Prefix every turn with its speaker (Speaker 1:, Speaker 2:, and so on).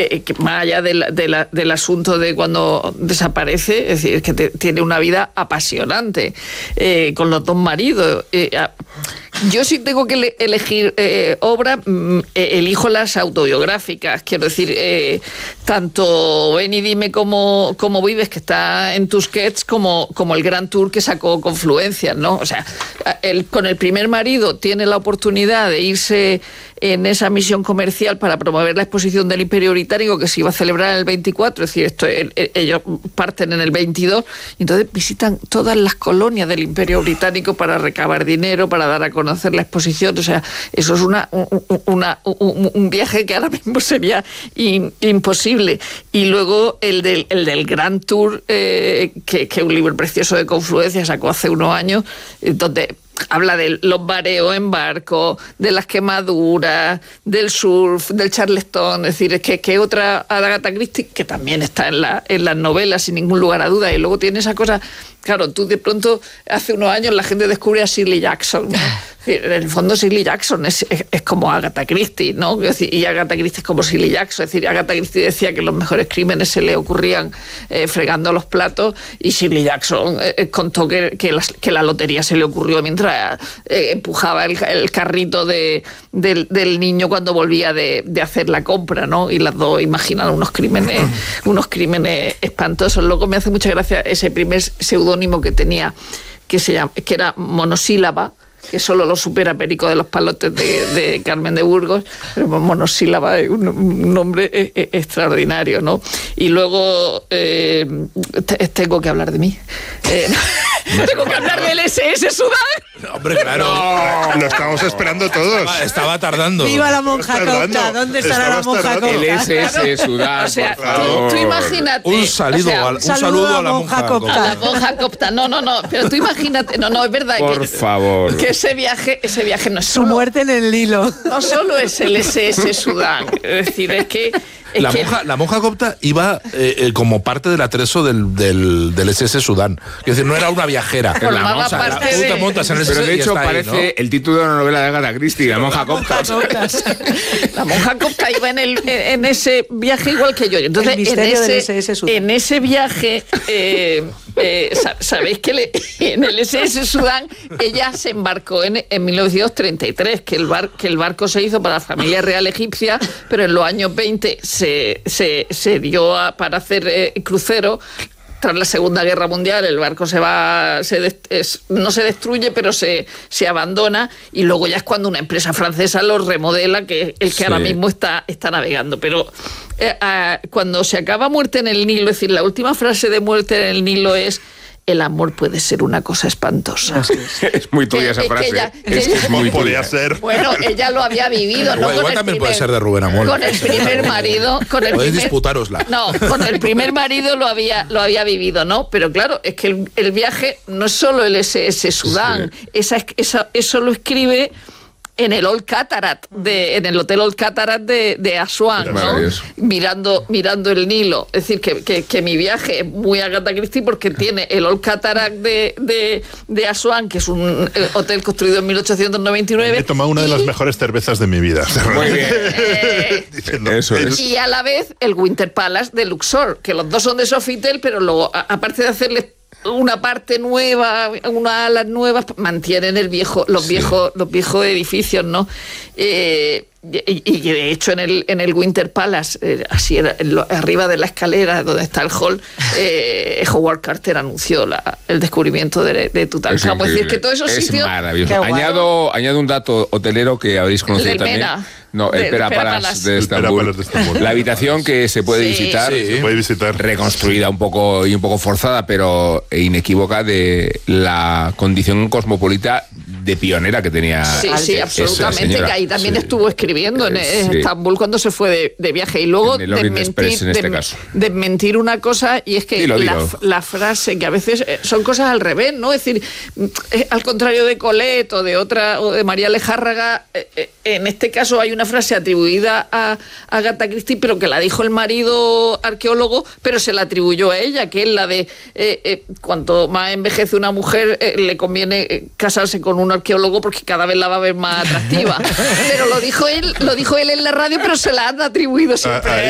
Speaker 1: que más allá del asunto de cuando desaparece, es decir, que tiene una vida apasionante con los dos maridos. Yo sí tengo que elegir obra, elijo las autobiográficas, quiero decir, tanto Ven y dime cómo vives, que está en Tusquets, como el Gran Tour que sacó Confluencias, ¿no? O sea, con el primer marido tiene la oportunidad de irse en esa misión comercial para promover la exposición del Imperio Británico que se iba a celebrar en el 24, es decir, ellos parten en el 22, y entonces visitan todas las colonias del Imperio Británico para recabar dinero, para dar a conocer la exposición. O sea, eso es un viaje que ahora mismo sería imposible. Y luego el del Gran Tour, que es un libro precioso de Confluencia, sacó hace unos años, donde habla de los mareos en barco, de las quemaduras, del surf, del charleston. Es decir, es que otra Agatha Christie que también está en las novelas, sin ningún lugar a duda. Y luego tiene esa cosa, claro, tú de pronto, hace unos años la gente descubre a Shirley Jackson, ¿no? En el fondo Shirley Jackson es como Agatha Christie, ¿no? Y Agatha Christie es como Shirley Jackson. Es decir, Agatha Christie decía que los mejores crímenes se le ocurrían fregando los platos, y Shirley Jackson contó que la lotería se le ocurrió mientras empujaba el carrito del niño cuando volvía de hacer la compra, ¿no? Y las dos imaginan unos crímenes espantosos. Luego me hace mucha gracia ese primer seudónimo que tenía, que era Monosílaba, que solo lo supera Perico de los Palotes de Carmen de Burgos, pero Monosílaba es un nombre extraordinario, ¿no? Y luego tengo que hablar de mí. Tengo que hablar del SS Sudán.
Speaker 2: No, hombre, claro.
Speaker 3: No, lo estamos esperando todos.
Speaker 2: Estaba tardando.
Speaker 4: ¡Viva la monja copta! ¿Dónde estará la monja copta?
Speaker 5: El SS Sudán,
Speaker 1: o sea,
Speaker 5: por favor.
Speaker 1: tú imagínate.
Speaker 2: Un saludo a la monja copta.
Speaker 1: A la monja copta. No, pero tú imagínate. No, es verdad.
Speaker 5: Por favor.
Speaker 1: Que ese viaje no es
Speaker 4: Su muerte en el Nilo.
Speaker 1: No solo es el SS Sudán. Es decir, es que...
Speaker 2: La monja copta iba como parte del atrezo del SS Sudán. Es decir, no era una viajera.
Speaker 1: Tú te
Speaker 2: montas en el SS.
Speaker 5: Pero de hecho parece ahí, ¿no? El título de una novela de Agatha Christie, La monja copta.
Speaker 1: La monja copta iba en ese viaje igual que yo. Entonces, en ese viaje, sabéis que en el SS Sudán ella se embarcó en 1933, que el barco se hizo para la familia real egipcia, pero en los años 20 se dio para hacer crucero. Tras la Segunda Guerra Mundial el barco no se destruye, pero se abandona, y luego ya es cuando una empresa francesa lo remodela, que es el que ahora mismo está navegando. Pero cuando se acaba Muerte en el Nilo, es decir, la última frase de Muerte en el Nilo es: el amor puede ser una cosa espantosa.
Speaker 5: Es muy tuya esa frase.
Speaker 3: Es muy podría ser.
Speaker 1: Bueno, ella lo había vivido, ¿no?
Speaker 2: Igual también puede ser de Rubén Amón.
Speaker 1: Con el primer marido.
Speaker 2: Podéis disputárosla.
Speaker 1: No, con el primer marido lo había vivido, ¿no? Pero claro, es que el viaje no es solo el SS Sudán. Sí. Eso lo escribe en el Old Cataract, en el Hotel Old Cataract de Asuán, ¿no? Mirando el Nilo. Es decir, que mi viaje es muy Agatha Christie porque tiene el Old Cataract de Asuán, que es un hotel construido en 1899.
Speaker 3: He tomado una de las mejores cervezas de mi vida.
Speaker 5: Muy bien. Eso es.
Speaker 1: Y a la vez el Winter Palace de Luxor, que los dos son de Sofitel, pero luego, aparte de hacerles una parte nueva, unas alas nuevas, mantienen los viejos edificios, ¿no? Y de hecho en el Winter Palace, así era, arriba de la escalera donde está el hall, Howard Carter anunció el descubrimiento de Tutankamón. Es decir, que todos esos sitios...
Speaker 5: Maravilloso. Añado un dato hotelero que habréis conocido también. No, el Pera Palace de Estambul. La habitación que se puede visitar,
Speaker 3: se puede visitar,
Speaker 5: reconstruida un poco forzada, pero inequívoca, de la condición cosmopolita de pionera que tenía.
Speaker 1: Sí, absolutamente, que ahí también estuvo escribiendo en Estambul cuando se fue de viaje. Y luego desmentir una cosa, y es que la frase, que a veces son cosas al revés, ¿no? Es decir, al contrario de Colette o de María Lejárraga, en este caso hay una frase atribuida a Agatha Christie, pero que la dijo el marido arqueólogo, pero se la atribuyó a ella, que es la de cuanto más envejece una mujer, le conviene casarse con un arqueólogo porque cada vez la va a ver más atractiva. Pero lo dijo él en la radio, pero se la han atribuido siempre.